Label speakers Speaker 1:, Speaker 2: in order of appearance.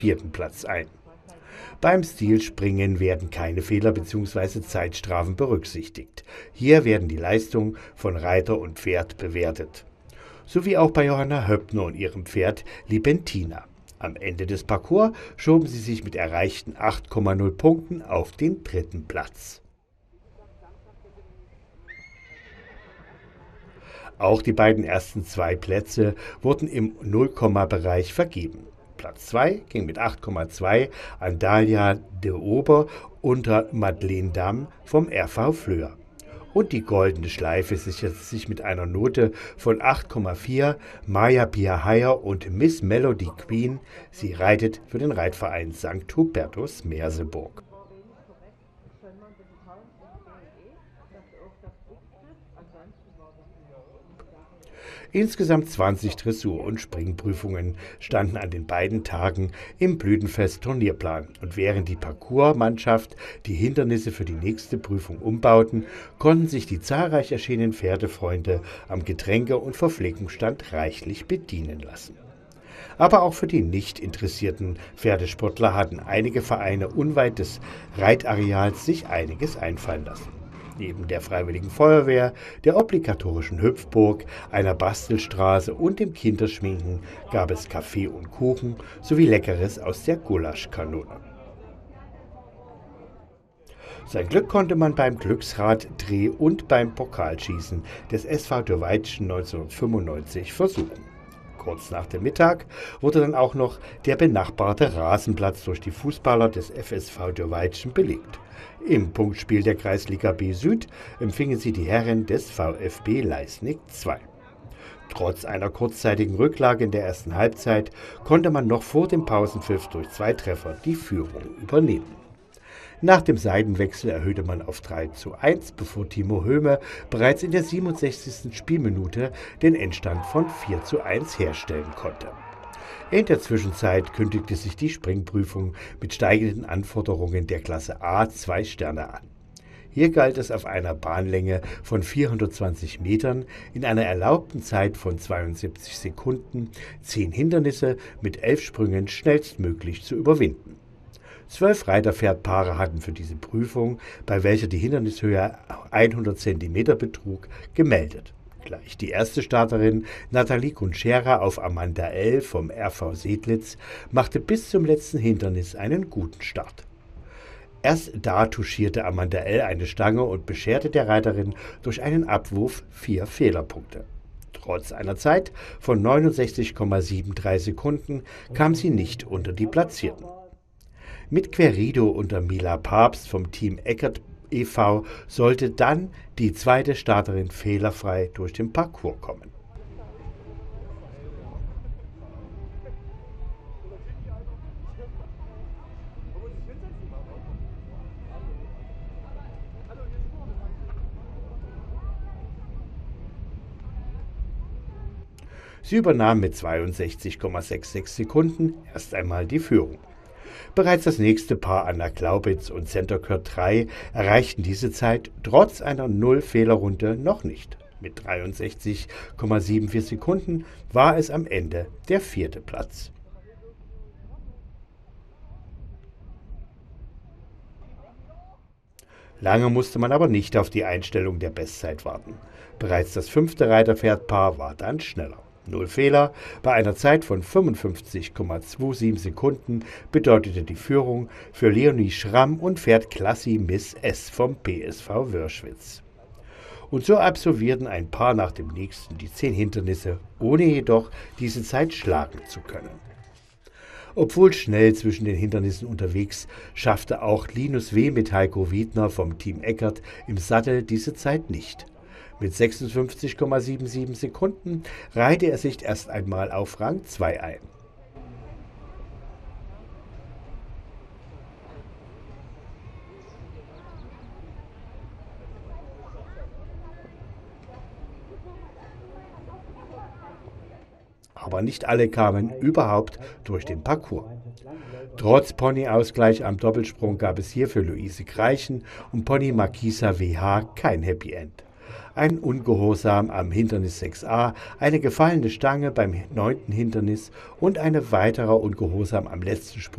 Speaker 1: vierten Platz ein. Beim Stilspringen werden keine Fehler bzw. Zeitstrafen berücksichtigt. Hier werden die Leistungen von Reiter und Pferd bewertet. So wie auch bei Johanna Höppner und ihrem Pferd Libentina. Am Ende des Parcours schoben sie sich mit erreichten 8,0 Punkten auf den dritten Platz. Auch die beiden ersten zwei Plätze wurden im Nullkomma-Bereich vergeben. Platz 2 ging mit 8,2 an Dalia de Ober unter Madeleine Damm vom RV Flöhr. Und die goldene Schleife sicherte sich mit einer Note von 8,4 Maja Pia-Heyer und Miss Melody Queen. Sie reitet für den Reitverein St. Hubertus Merseburg. Insgesamt 20 Dressur- und Springprüfungen standen an den beiden Tagen im Blütenfest-Turnierplan. Und während die Parcoursmannschaft die Hindernisse für die nächste Prüfung umbauten, konnten sich die zahlreich erschienenen Pferdefreunde am Getränke- und Verpflegungsstand reichlich bedienen lassen. Aber auch für die nicht interessierten Pferdesportler hatten einige Vereine unweit des Reitareals sich einiges einfallen lassen. Neben der Freiwilligen Feuerwehr, der obligatorischen Hüpfburg, einer Bastelstraße und dem Kinderschminken gab es Kaffee und Kuchen sowie Leckeres aus der Gulaschkanone. Sein Glück konnte man beim Glücksrad-Dreh und beim Pokalschießen des SV Dürrweitschen 1995 versuchen. Kurz nach dem Mittag wurde dann auch noch der benachbarte Rasenplatz durch die Fußballer des FSV Dürrweitschen belegt. Im Punktspiel der Kreisliga B Süd empfingen sie die Herren des VfB Leisnig II. Trotz einer kurzzeitigen Rücklage in der ersten Halbzeit konnte man noch vor dem Pausenpfiff durch 2 Treffer die Führung übernehmen. Nach dem Seitenwechsel erhöhte man auf 3:1, bevor Timo Höhme bereits in der 67. Spielminute den Endstand von 4:1 herstellen konnte. In der Zwischenzeit kündigte sich die Springprüfung mit steigenden Anforderungen der Klasse A 2 Sterne an. Hier galt es auf einer Bahnlänge von 420 Metern in einer erlaubten Zeit von 72 Sekunden 10 Hindernisse mit 11 Sprüngen schnellstmöglich zu überwinden. 12 Reiterpferdpaare hatten für diese Prüfung, bei welcher die Hindernishöhe 100 cm betrug, gemeldet. Gleich die erste Starterin, Nathalie Kunschera auf Amanda L. vom RV Sedlitz, machte bis zum letzten Hindernis einen guten Start. Erst da touchierte Amanda L. eine Stange und bescherte der Reiterin durch einen Abwurf 4 Fehlerpunkte. Trotz einer Zeit von 69,73 Sekunden kam sie nicht unter die Platzierten. Mit Querido unter Mila Papst vom Team Eckert e.V. sollte dann die zweite Starterin fehlerfrei durch den Parcours kommen. Sie übernahm mit 62,66 Sekunden erst einmal die Führung. Bereits das nächste Paar Anna Glaubitz und Center Kurt 3 erreichten diese Zeit trotz einer Null-Fehlerrunde noch nicht. Mit 63,74 Sekunden war es am Ende der 4. Platz. Lange musste man aber nicht auf die Einstellung der Bestzeit warten. Bereits das 5. Reiterpferdpaar war dann schneller. 0 Fehler bei einer Zeit von 55,27 Sekunden bedeutete die Führung für Leonie Schramm und Pferd Klassi Miss S vom PSV Wörschwitz. Und so absolvierten ein Paar nach dem nächsten die 10 Hindernisse, ohne jedoch diese Zeit schlagen zu können. Obwohl schnell zwischen den Hindernissen unterwegs, schaffte auch Linus W. mit Heiko Wiedner vom Team Eckert im Sattel diese Zeit nicht. Mit 56,77 Sekunden reihte er sich erst einmal auf Rang 2 ein. Aber nicht alle kamen überhaupt durch den Parcours. Trotz Ponyausgleich am Doppelsprung gab es hier für Luise Greichen und Pony Marquisa WH kein Happy End. Ein Ungehorsam am Hindernis 6a, eine gefallene Stange beim 9. Hindernis und ein weiterer Ungehorsam am letzten Sprung